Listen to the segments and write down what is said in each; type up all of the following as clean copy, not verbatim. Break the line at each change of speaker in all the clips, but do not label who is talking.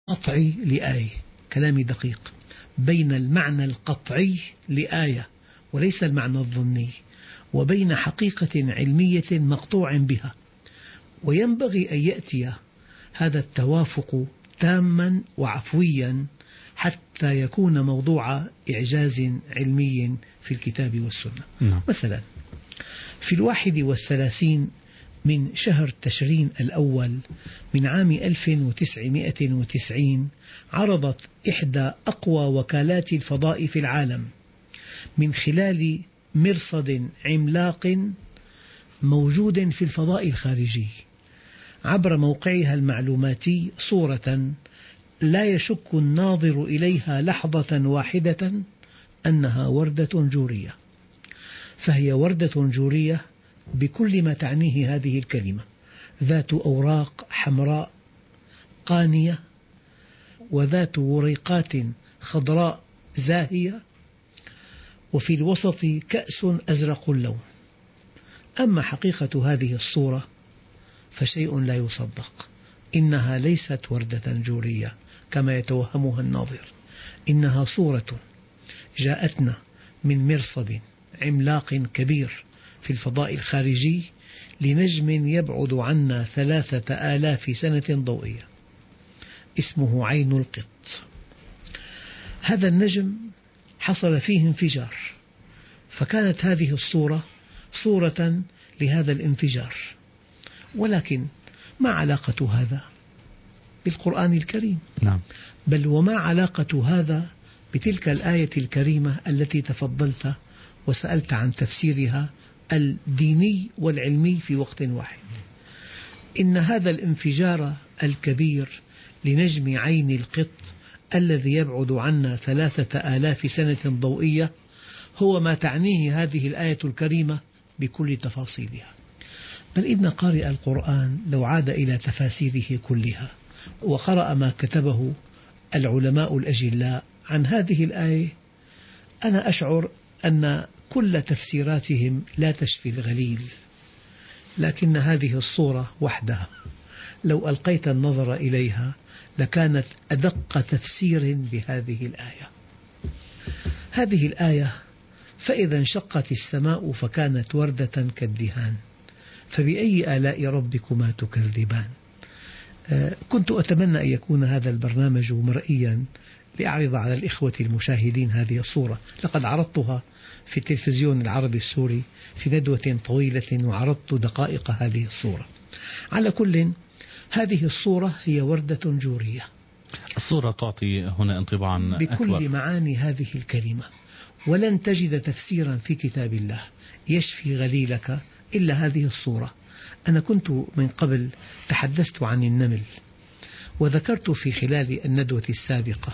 القطعي لآية، كلامي دقيق، بين المعنى القطعي لآية وليس المعنى الظني، وبين حقيقة علمية مقطوع بها، وينبغي أن يأتي هذا التوافق تاما وعفويا حتى يكون موضوع إعجاز علمي في الكتاب والسنة. مثلا في 31 من شهر تشرين الأول من عام 1990 عرضت إحدى أقوى وكالات الفضاء في العالم من خلال مرصد عملاق موجود في الفضاء الخارجي عبر موقعها المعلوماتي صورة لا يشك الناظر إليها لحظة واحدة أنها وردة جورية، فهي وردة جورية بكل ما تعنيه هذه الكلمة، ذات أوراق حمراء قانية وذات وريقات خضراء زاهية، وفي الوسط كأس أزرق اللون. أما حقيقة هذه الصورة فشيء لا يصدق، إنها ليست وردة جورية كما يتوهمها الناظر، إنها صورة جاءتنا من مرصد عملاق كبير في الفضاء الخارجي لنجم يبعد عنا 3000 سنة ضوئية اسمه عين القط. هذا النجم حصل فيه انفجار، فكانت هذه الصورة صورة لهذا الانفجار. ولكن ما علاقة هذا بالقرآن الكريم؟
نعم.
بل وما علاقة هذا بتلك الآية الكريمة التي تفضلت وسألت عن تفسيرها الديني والعلمي في وقت واحد. إن هذا الانفجار الكبير لنجم عين القط الذي يبعد عنا 3000 سنة ضوئية هو ما تعنيه هذه الآية الكريمة بكل تفاصيلها. بل إن قارئ القرآن لو عاد إلى تفاسيره كلها وقرأ ما كتبه العلماء الأجلاء عن هذه الآية، أنا أشعر أن كل تفسيراتهم لا تشفي الغليل، لكن هذه الصورة وحدها لو ألقيت النظر إليها لكانت أدق تفسير بهذه الآية. هذه الآية: فإذا انشقت السماء فكانت وردة كالدهان فبأي آلاء ربكما تكذبان. كنت أتمنى أن يكون هذا البرنامج مرئيا لأعرض على الإخوة المشاهدين هذه الصورة. لقد عرضتها في التلفزيون العربي السوري في ندوة طويلة وعرضت دقائق هذه الصورة. على كل، هذه الصورة هي وردة جورية.
الصورة تعطي هنا انطباعا
بكل
أكبر
معاني هذه الكلمة، ولن تجد تفسيرا في كتاب الله يشفي غليلك إلا هذه الصورة. أنا كنت من قبل تحدثت عن النمل، وذكرت في خلال الندوة السابقة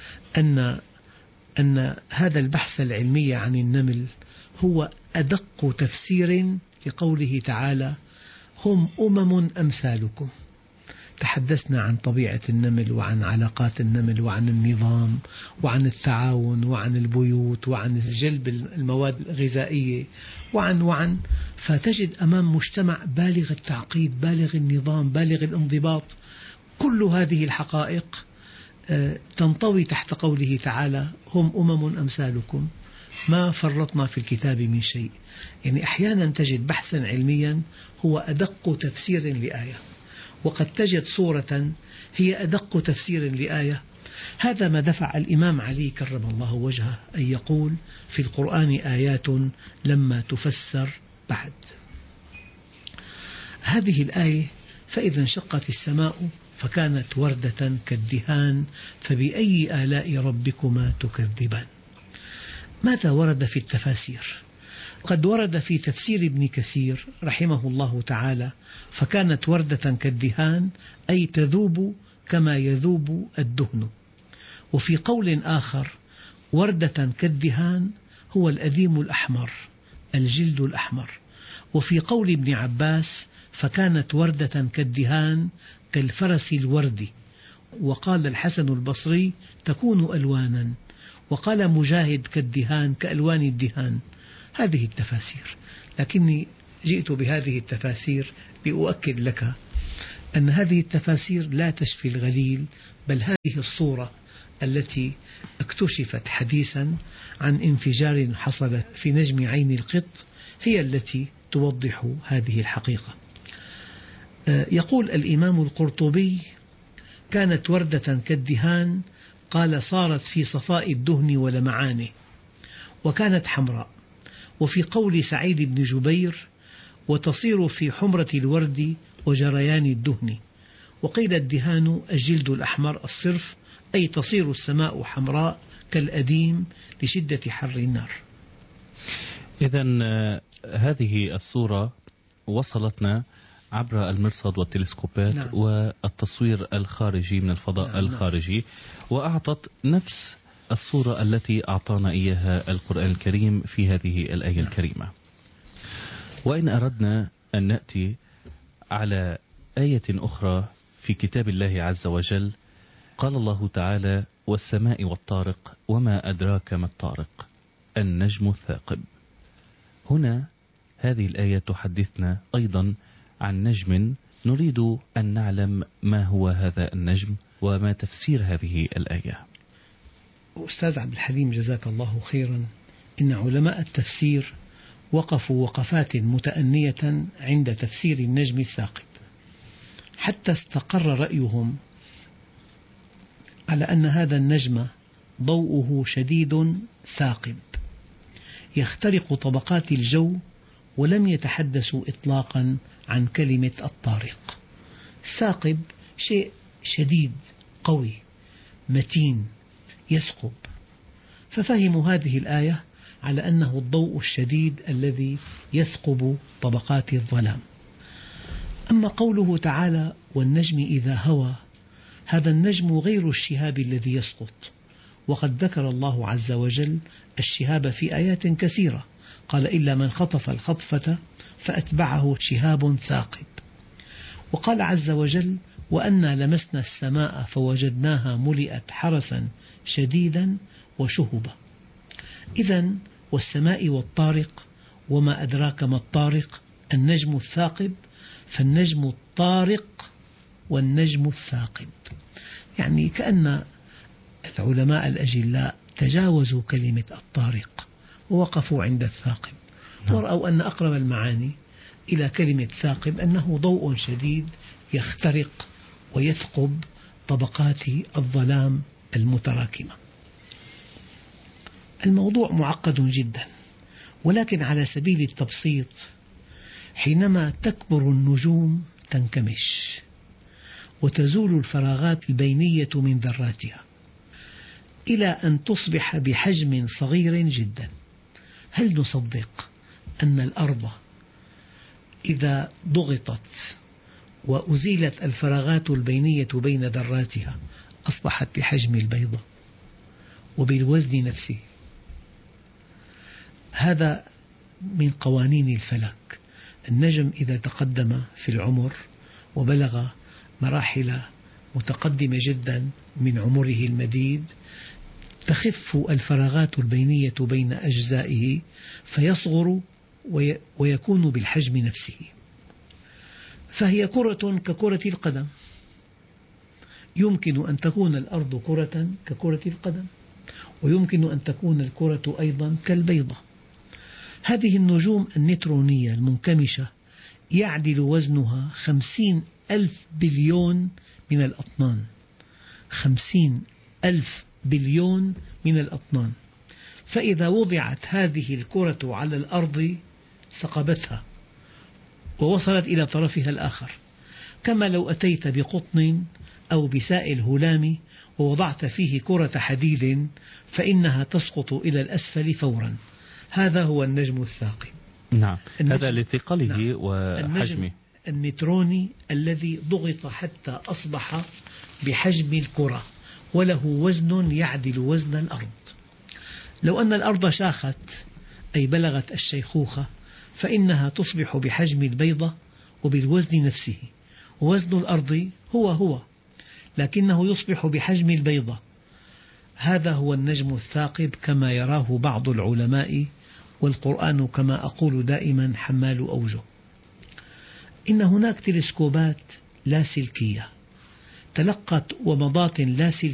أن هذا البحث العلمي عن النمل هو أدق تفسير لقوله تعالى: هم أمم أمثالكم. تحدثنا عن طبيعة النمل وعن علاقات النمل وعن النظام وعن التعاون وعن البيوت وعن جلب المواد الغذائية وعن فتجد أمام مجتمع بالغ التعقيد، بالغ النظام، بالغ الانضباط. كل هذه الحقائق تنطوي تحت قوله تعالى: هم أمم أمثالكم، ما فرطنا في الكتاب من شيء. يعني أحيانا تجد بحثا علميا هو أدق تفسير لآية، وقد تجد صورة هي أدق تفسير لآية. هذا ما دفع الإمام علي كرم الله وجهه أن يقول: في القرآن آيات لما تفسر بعد. هذه الآية: فإذا انشقت السماء فكانت وردة كالدهان فبأي آلاء ربكما تكذبان. ماذا ورد في التفاسير؟ قد ورد في تفسير ابن كثير رحمه الله تعالى: فكانت وردة كالدهان أي تذوب كما يذوب الدهن. وفي قول آخر: وردة كالدهان هو الأديم الأحمر، الجلد الأحمر. وفي قول ابن عباس: فكانت وردة كالدهان كالفرس الوردي. وقال الحسن البصري: تكون ألوانا. وقال مجاهد: كالدهان كألوان الدهان. هذه التفاسير، لكني جئت بهذه التفاسير لأؤكد لك أن هذه التفاسير لا تشفي الغليل، بل هذه الصورة التي اكتشفت حديثا عن انفجار حصل في نجم عين القط هي التي توضح هذه الحقيقة. يقول الإمام القرطبي: كانت وردة كالدهان، قال صارت في صفاء الدهن ولمعانه، وكانت حمراء. وفي قول سعيد بن جبير: وتصير في حمرة الورد وجريان الدهن. وقيل الدهان الجلد الأحمر الصرف، أي تصير السماء حمراء كالأديم لشدة حر النار.
إذن هذه الصورة وصلتنا عبر المرصد والتلسكوبات
نعم.
والتصوير الخارجي من الفضاء
نعم.
الخارجي، وأعطت نفس الصورة التي أعطانا إياها القرآن الكريم في هذه الآية الكريمة. وإن أردنا أن نأتي على آية أخرى في كتاب الله عز وجل، قال الله تعالى: والسماء والطارق وما أدراك ما الطارق النجم الثاقب. هنا هذه الآية تحدثنا أيضا عن نجم، نريد أن نعلم ما هو هذا النجم وما تفسير هذه الآية.
أستاذ عبد الحليم جزاك الله خيرا، إن علماء التفسير وقفوا وقفات متأنية عند تفسير النجم الثاقب، حتى استقر رأيهم على أن هذا النجم ضوءه شديد ثاقب يخترق طبقات الجو، ولم يتحدثوا إطلاقا عن كلمة الطارق. الثاقب شيء شديد قوي متين يثقب، ففهموا هذه الآية على أنه الضوء الشديد الذي يثقب طبقات الظلام. أما قوله تعالى: والنجم إذا هوى، هذا النجم غير الشهاب الذي يسقط، وقد ذكر الله عز وجل الشهاب في آيات كثيرة، قال: إلا من خطف الخطفة فأتبعه شهاب ثاقب. وقال عز وجل: وأنا لمسنا السماء فوجدناها ملئت حرسا شديدا وشهبا. إذن والسماء والطارق وما أدراك ما الطارق النجم الثاقب، فالنجم الطارق والنجم الثاقب، يعني كأن العلماء الأجلاء تجاوزوا كلمة الطارق ووقفوا عند الثاقب، ورأوا أن أقرب المعاني إلى كلمة ثاقب أنه ضوء شديد يخترق ويثقب طبقات الظلام المتراكمة. الموضوع معقد جدا، ولكن على سبيل التبسيط، حينما تكبر النجوم تنكمش وتزول الفراغات البينية من ذراتها إلى أن تصبح بحجم صغير جدا. هل نصدق أن الأرض إذا ضغطت وأزيلت الفراغات البينية بين ذراتها أصبحت بحجم البيضة وبالوزن نفسه؟ هذا من قوانين الفلك. النجم إذا تقدم في العمر وبلغ مراحل متقدمة جدا من عمره المديد، تخف الفراغات البينية بين أجزائه فيصغر ويكون بالحجم نفسه، فهي كرة ككرة القدم. يمكن أن تكون الأرض كرة ككرة القدم، ويمكن أن تكون الكرة أيضا كالبيضة. هذه النجوم النيوترونية المنكمشة يعدل وزنها 50,000 بليون من الأطنان، 50,000 بليون من الأطنان. فإذا وضعت هذه الكرة على الأرض ثقبتها ووصلت إلى طرفها الآخر، كما لو أتيت بقطن أو بسائل هلامي ووضعت فيه كرة حديد فإنها تسقط إلى الأسفل فورا. هذا هو النجم الثاقب.
نعم، هذا لثقله. نعم. وحجمه.
النجم النيوتروني الذي ضغط حتى أصبح بحجم الكرة وله وزن يعدل وزن الأرض. لو أن الأرض شاخت أي بلغت الشيخوخة فإنها تصبح بحجم البيضة وبالوزن نفسه، ووزن الأرض هو لكنه يصبح بحجم البيضة. هذا هو النجم الثاقب كما يراه بعض العلماء، والقرآن كما أقول دائما حمال أوجه. إن هناك تلسكوبات لاسلكية، تلقت ومضات لاسلكية